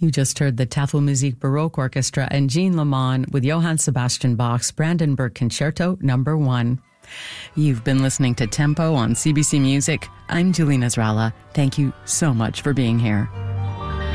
You just heard the Tafelmusik Baroque Orchestra and Jean Lamont with Johann Sebastian Bach's Brandenburg Concerto No. 1. You've been listening to Tempo on CBC Music. I'm Julie Nasrallah. Thank you so much for being here.